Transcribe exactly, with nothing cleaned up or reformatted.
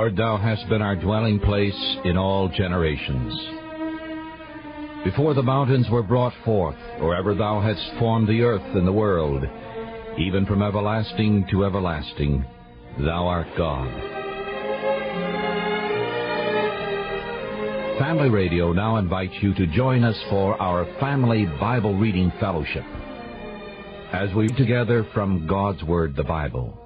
Lord, Thou hast been our dwelling place in all generations. Before the mountains were brought forth, or ever Thou hadst formed the earth and the world, even from everlasting to everlasting, Thou art God. Family Radio now invites you to join us for our Family Bible Reading Fellowship, as we read together from God's Word, the Bible.